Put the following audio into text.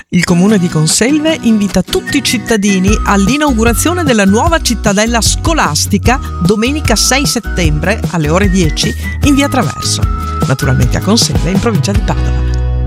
Il comune di Conselve invita tutti i cittadini all'inaugurazione della nuova cittadella scolastica domenica 6 settembre alle ore 10 in via Traverso, naturalmente a Conselve in provincia di Padova.